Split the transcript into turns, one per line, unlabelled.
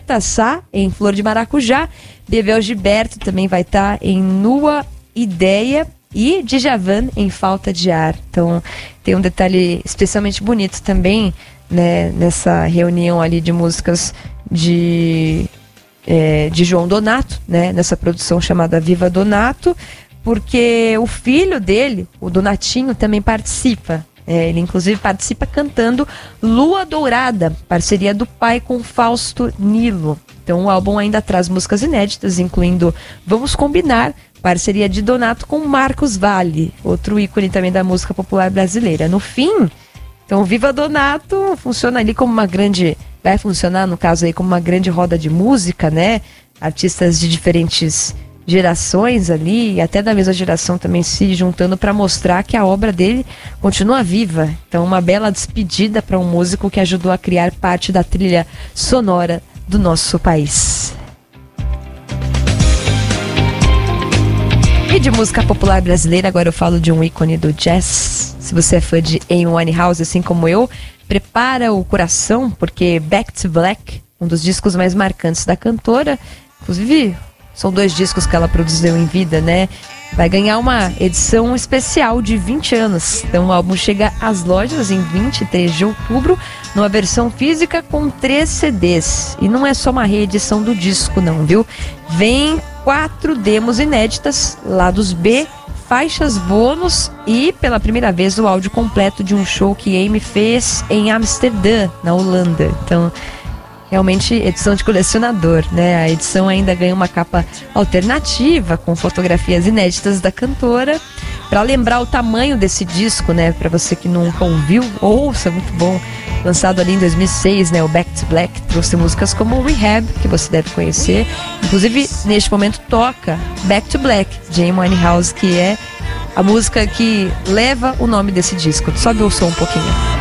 Roberta Sá, em Flor de Maracujá. Bebel Gilberto também vai estar em Nua Ideia. E Djavan em Falta de Ar. Então tem um detalhe especialmente bonito também, né, nessa reunião ali de músicas de João Donato, né, nessa produção chamada Viva Donato, porque o filho dele, o Donatinho, também participa. Ele inclusive participa cantando Lua Dourada, parceria do pai com Fausto Nilo. Então o álbum ainda traz músicas inéditas, incluindo Vamos Combinar, parceria de Donato com Marcos Valle, outro ícone também da música popular brasileira. No fim, então Viva Donato funciona ali como uma grande, vai funcionar no caso aí como uma grande roda de música, né? Artistas de diferentes gerações ali, até da mesma geração também se juntando para mostrar que a obra dele continua viva. Então uma bela despedida para um músico que ajudou a criar parte da trilha sonora do nosso país. E de música popular brasileira, agora eu falo de um ícone do jazz. Se você é fã de Amy Winehouse, assim como eu, prepara o coração, porque Back to Black, um dos discos mais marcantes da cantora, inclusive são 2 discos que ela produziu em vida, né? Vai ganhar uma edição especial de 20 anos. Então o álbum chega às lojas em 23 de outubro, numa versão física com 3 CDs. E não é só uma reedição do disco não, viu? Vem 4 demos inéditas, lados B, faixas bônus e, pela primeira vez, o áudio completo de um show que Amy fez em Amsterdã, na Holanda. Então, realmente edição de colecionador, né? A edição ainda ganha uma capa alternativa com fotografias inéditas da cantora. Para lembrar o tamanho desse disco, né? Para você que nunca ouviu, ouça, muito bom. Lançado ali em 2006, né? O Back to Black trouxe músicas como Rehab, que você deve conhecer. Inclusive, neste momento toca Back to Black, de Amy Winehouse, que é a música que leva o nome desse disco. Sobe o som um pouquinho.